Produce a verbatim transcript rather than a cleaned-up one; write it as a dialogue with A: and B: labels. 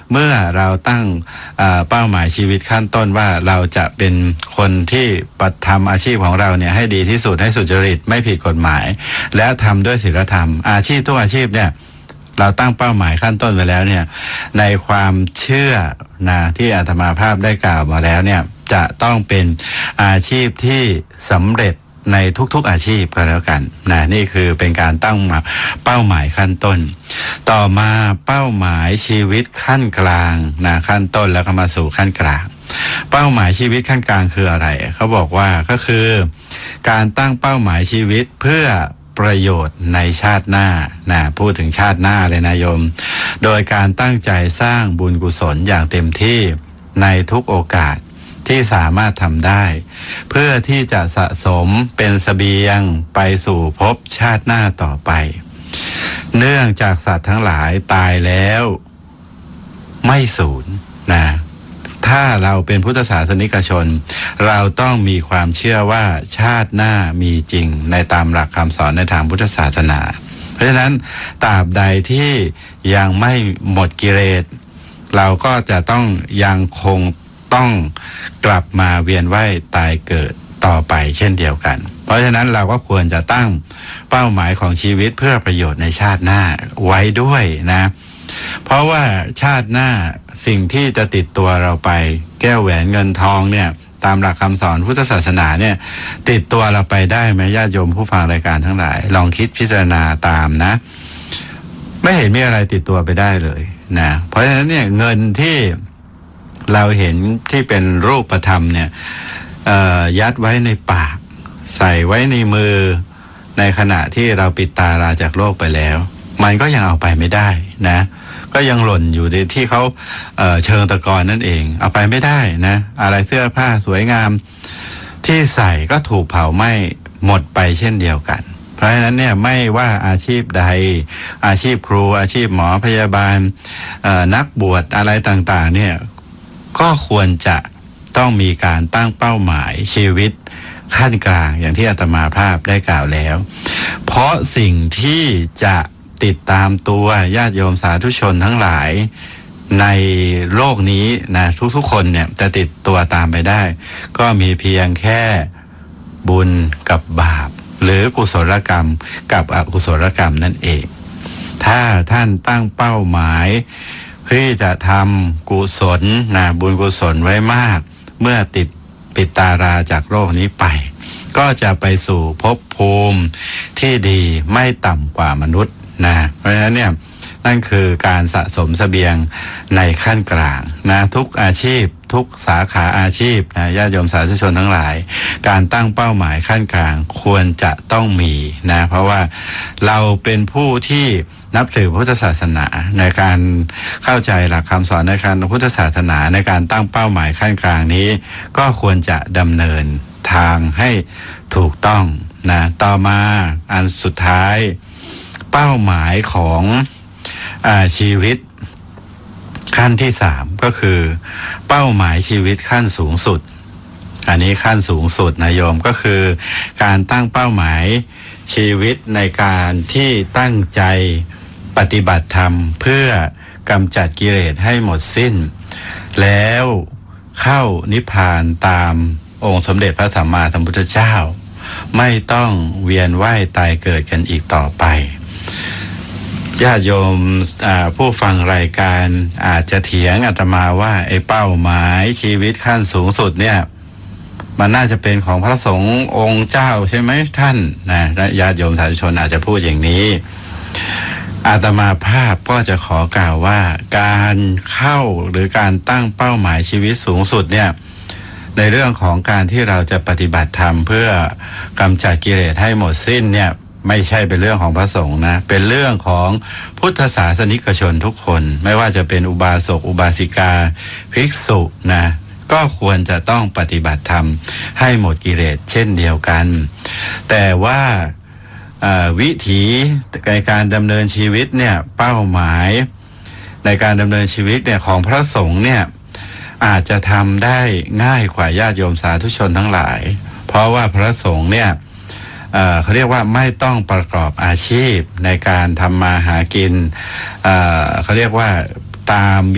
A: เมื่อเราตั้งเป้าหมายชีวิตขั้นต้นว่าเราจะเป็นคนที่ปฏิบัติอาชีพของเราเนี่ยให้ดีที่สุดให้สุจริตไม่ผิดกฎหมายและทำด้วยศีลธรรมอาชีพทุกอาชีพเนี่ยเราตั้งเป้าหมายขั้นต้นไว้แล้วเนี่ยในความเชื่อนะที่อาตมาภาพได้กล่าวมาแล้วเนี่ยจะต้องเป็นอาชีพที่สำเร็จในทุกๆอาชีพก็แล้วกันนะนี่คือเป็นการตั้งเป้าหมายขั้นต้นต่อมาเป้าหมายชีวิตขั้นกลางนะขั้นต้นแล้วก็มาสู่ขั้นกลางเป้าหมายชีวิตขั้นกลางคืออะไรเขาบอกว่าก็คือการตั้งเป้าหมายชีวิตเพื่อประโยชน์ในชาติหน้านะพูดถึงชาติหน้าเลยนะโยมโดยการตั้งใจสร้างบุญกุศลอย่างเต็มที่ในทุกโอกาสที่สามารถทำได้เพื่อที่จะสะสมเป็นเสบียงไปสู่ภพชาติหน้าต่อไปเนื่องจากสัตว์ทั้งหลายตายแล้วไม่สูญนะถ้าเราเป็นพุทธศาสนิกชนเราต้องมีความเชื่อว่าชาติหน้ามีจริงในตามหลักคำสอนในทางพุทธศาสนาเพราะฉะนั้นตราบใดที่ยังไม่หมดกิเลสเราก็จะต้องยังคงต้องกลับมาเวียนว่ายตายเกิดต่อไปเช่นเดียวกันเพราะฉะนั้นเราก็ควรจะตั้งเป้าหมายของชีวิตเพื่อประโยชน์ในชาติหน้าไว้ด้วยนะเพราะว่าชาติหน้าสิ่งที่จะติดตัวเราไปแก้วแหวนเงินทองเนี่ยตามหลักคำสอนพุทธศาสนาเนี่ยติดตัวเราไปได้ไหมญาติโยมผู้ฟังรายการทั้งหลายลองคิดพิจารณาตามนะไม่เห็นมีอะไรติดตัวไปได้เลยนะเพราะฉะนั้นเนี่ยเงินที่เราเห็นที่เป็นรูปธรรมเนี่ยยัดไว้ในปากใส่ไว้ในมือในขณะที่เราปิดตาลาจากโลกไปแล้วมันก็ยังเอาไปไม่ได้นะก็ยังหล่นอยู่ในที่เขาเอ่อเชิงตะกอนนั่นเองเอาไปไม่ได้นะอะไรเสื้อผ้าสวยงามที่ใส่ก็ถูกเผาไหม้หมดไปเช่นเดียวกันเพราะฉะนั้นเนี่ยไม่ว่าอาชีพใดอาชีพครูอาชีพหมอพยาบาลนักบวชอะไรต่างๆเนี่ยก็ควรจะต้องมีการตั้งเป้าหมายชีวิตขั้นกลางอย่างที่อาตมาภาพได้กล่าวแล้วเพราะสิ่งที่จะติดตามตัวญาติโยมสาธุชนทั้งหลายในโลกนี้นะทุกๆคนเนี่ยจะติดตัวตามไปได้ก็มีเพียงแค่บุญกับบาปหรือกุศลกรรมกับอกุศลกรรมนั่นเองถ้าท่านตั้งเป้าหมายที่จะทำกุศลนะบุญกุศลไว้มากเมื่อติดปิดตาราจากโลกนี้ไปก็จะไปสู่ภพภูมิที่ดีไม่ต่ำกว่ามนุษย์นะเพราะฉะนั้นเนี่ยนั่นคือการสะสมเสบียงในขั้นกลางนะทุกอาชีพทุกสาขาอาชีพนะญาติโยมสาธุชนทั้งหลายการตั้งเป้าหมายขั้นกลางควรจะต้องมีนะเพราะว่าเราเป็นผู้ที่นับถือพุทธศาสนาในการเข้าใจหลักคำสอนในการพุทธศาสนาในการตั้งเป้าหมายขั้นกลางนี้ก็ควรจะดำเนินทางให้ถูกต้องนะต่อมาอันสุดท้ายเป้าหมายของอ่าชีวิตขั้นที่สามก็คือเป้าหมายชีวิตขั้นสูงสุดอันนี้ขั้นสูงสุดนะโยมก็คือการตั้งเป้าหมายชีวิตในการที่ตั้งใจปฏิบัติธรรมเพื่อกำจัดกิเลสให้หมดสิ้นแล้วเข้านิพพานตามองค์สมเด็จพระสัมมาสัมพุทธเจ้าไม่ต้องเวียนว่ายตายเกิดกันอีกต่อไปญาติโยมผู้ฟังรายการอาจจะเถียงอาตมาว่าไอ้เป้าหมายชีวิตขั้นสูงสุดเนี่ยมันน่าจะเป็นของพระสงฆ์องค์เจ้าใช่ไหมท่านนะญาติโยมสาธุชนอาจจะพูดอย่างนี้อาตมาภาพก็จะขอกล่าวว่าการเข้าหรือการตั้งเป้าหมายชีวิตสูงสุดเนี่ยในเรื่องของการที่เราจะปฏิบัติธรรมเพื่อกำจัดกิเลสให้หมดสิ้นเนี่ยไม่ใช่เป็นเรื่องของพระสงฆ์นะเป็นเรื่องของพุทธศาสนิกชนทุกคนไม่ว่าจะเป็นอุบาสกอุบาสิกาภิกษุนะก็ควรจะต้องปฏิบัติธรรมให้หมดกิเลสเช่นเดียวกันแต่ว่าวิถีในการดำเนินชีวิตเนี่ยเป้าหมายในการดำเนินชีวิตเนี่ยของพระสงฆ์เนี่ยอาจจะทำได้ง่ายกว่าญาติโยมสาธุชนทั้งหลายเพราะว่าพระสงฆ์เนี่ยเอ่อเขาเรียกว่าไม่ต้องประกอบอาชีพในการทำมาหากินเอ่อเขาเรียกว่าตาม